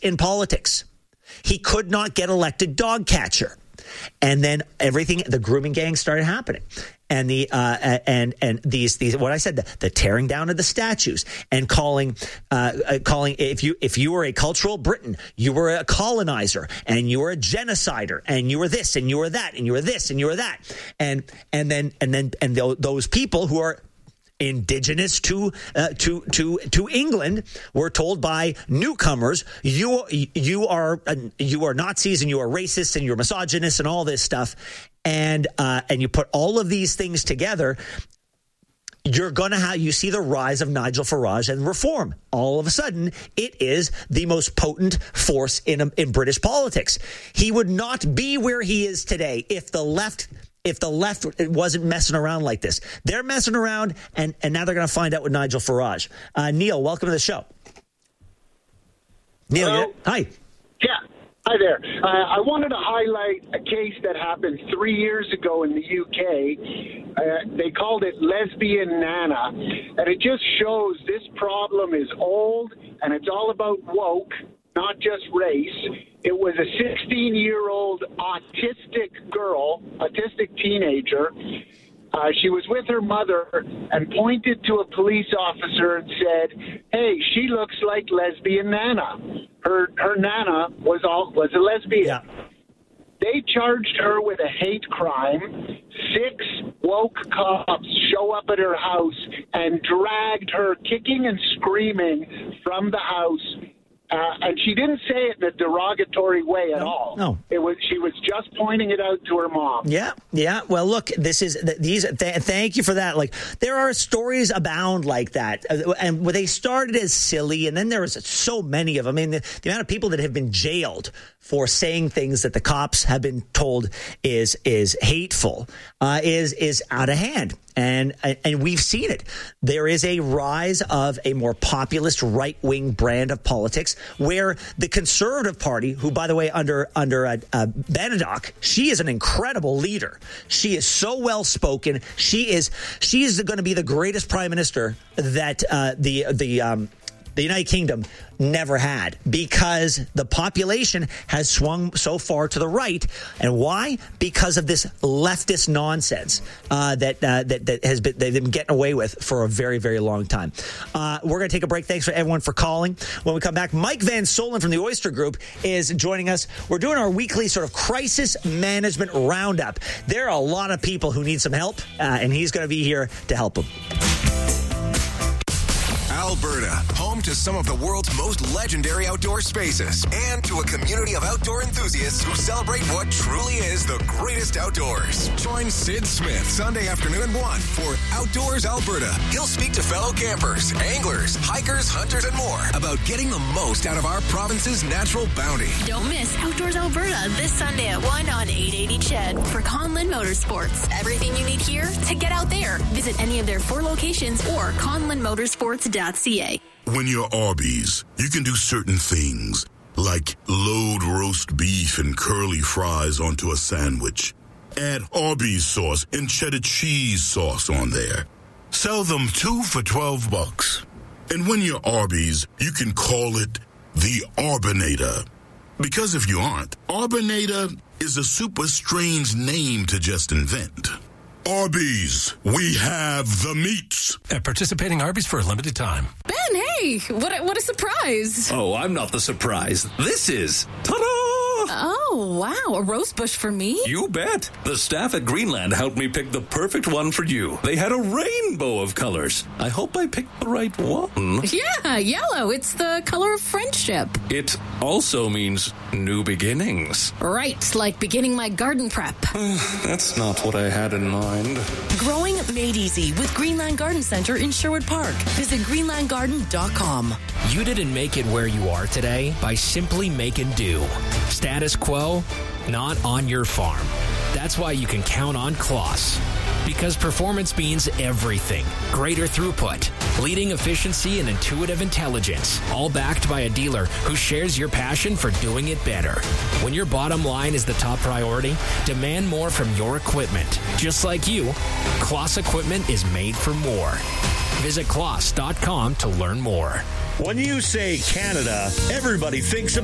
in politics. He could not get elected dog catcher. And then the grooming gang started happening. And these what I said, the tearing down of the statues and calling if you were a cultural Briton, you were a colonizer and you were a genocider and you were this and you were that and you were this and you were that. And those people who are indigenous to England were told by newcomers, you are Nazis and you are racists and you're misogynists and all this stuff, and you put all of these things together, you're gonna you see the rise of Nigel Farage and reform. All of a sudden, it is the most potent force in British politics. He would not be where he is today if the left wasn't messing around like this. They're messing around, and now they're going to find out with Nigel Farage. Neil, welcome to the show. Neil, hi. Yeah, hi there. I wanted to highlight a case that happened 3 years ago in the UK. They called it Lesbian Nana, and it just shows this problem is old, and it's all about woke, not just race. It was a 16-year-old autistic teenager. She was with her mother and pointed to a police officer and said, "Hey, she looks like Lesbian Nana." Her Nana was a lesbian. Yeah. They charged her with a hate crime. 6 woke cops show up at her house and dragged her kicking and screaming from the house. And she didn't say it in a derogatory way at all. No. She was just pointing it out to her mom. Yeah. Well, look, thank you for that. Like, there are stories abound like that, and they started as silly, and then there was so many of them. I mean, the amount of people that have been jailed for saying things that the cops have been told is hateful is out of hand. And we've seen it. There is a rise of a more populist right-wing brand of politics where the Conservative Party, who, by the way, under Benedok, she is an incredible leader. She is so well-spoken. She is going to be the greatest prime minister that the United Kingdom never had, because the population has swung so far to the right. And why? Because of this leftist nonsense that they've been getting away with for a very, very long time. We're going to take a break. Thanks for everyone for calling. When we come back, Mike Van Solen from the Oyster Group is joining us. We're doing our weekly sort of crisis management roundup. There are a lot of people who need some help, and he's going to be here to help them. Alberta, home to some of the world's most legendary outdoor spaces and to a community of outdoor enthusiasts who celebrate what truly is the greatest outdoors. Join Sid Smith Sunday afternoon 1 for Outdoors Alberta. He'll speak to fellow campers, anglers, hikers, hunters, and more about getting the most out of our province's natural bounty. Don't miss Outdoors Alberta this Sunday at 1 on 880 CHED for Conlin Motorsports. Everything you need here to get out there. Visit any of their 4 locations or conlinmotorsports.ca. When you're Arby's, you can do certain things, like load roast beef and curly fries onto a sandwich. Add Arby's sauce and cheddar cheese sauce on there. Sell them 2 for $12. And when you're Arby's, you can call it the Arbinator. Because if you aren't, Arbinator is a super strange name to just invent. Arby's, we have the meats. At participating Arby's for a limited time. Ben, hey, what a surprise. Oh, I'm not the surprise. This is. Ta-da! Oh, wow, a rose bush for me? You bet. The staff at Greenland helped me pick the perfect one for you. They had a rainbow of colors. I hope I picked the right one. Yeah, yellow. It's the color of friendship. It also means new beginnings. Right, like beginning my garden prep. That's not what I had in mind. Growing made easy with Greenland Garden Center in Sherwood Park. Visit greenlandgarden.com. You didn't make it where you are today by simply making do. Status quo, not on your farm. That's why you can count on Kloss. Because performance means everything. Greater throughput, leading efficiency, and intuitive intelligence. All backed by a dealer who shares your passion for doing it better. When your bottom line is the top priority, demand more from your equipment. Just like you, Kloss equipment is made for more. Visit Kloss.com to learn more. When you say Canada, everybody thinks of